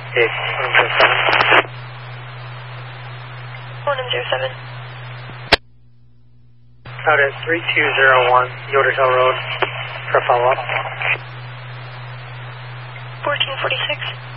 Big 107. 107. Out at 3201 Yoder Hill Road for follow-up. 1446.